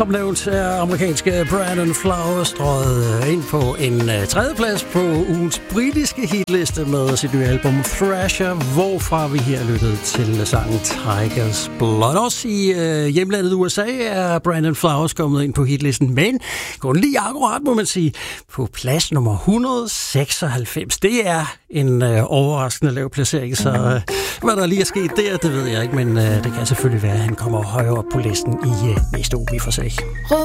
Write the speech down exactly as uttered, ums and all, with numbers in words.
som nævnt er amerikanske Brandon Flowers strøget ind på en tredjeplads på ugens britiske hitliste med sit nye album Thrasher, hvorfra vi her lyttede til sangen Tiger's Blood. Også i øh, hjemlandet U S A er Brandon Flowers kommet ind på hitlisten, men kun lige akkurat, må man sige, på plads nummer et hundrede seksoghalvfems. Det er en øh, overraskende lav placering, så øh, hvad der lige er sket der, det ved jeg ikke, men øh, det kan selvfølgelig være, at han kommer højere op på listen i øh, næste uge, vi får se.